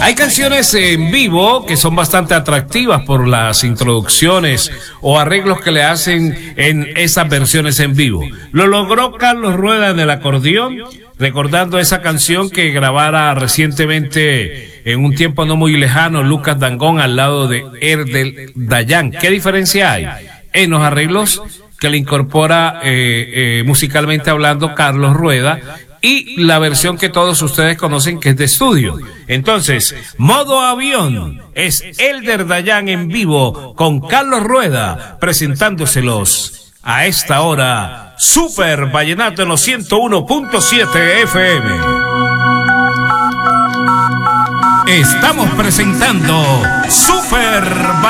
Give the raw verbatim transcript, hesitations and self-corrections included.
Hay canciones en vivo que son bastante atractivas por las introducciones o arreglos que le hacen en esas versiones en vivo. Lo logró Carlos Rueda en el acordeón, recordando esa canción que grabara recientemente en un tiempo no muy lejano Lucas Dangond al lado de Erdel Dayan. ¿Qué diferencia hay en los arreglos que le incorpora eh, eh, musicalmente hablando Carlos Rueda y la versión que todos ustedes conocen que es de estudio? Entonces, modo avión es Erdel Dayan en vivo con Carlos Rueda presentándoselos a esta hora. Super Vallenato en los ciento uno punto siete F M. Estamos presentando Super Vallenato.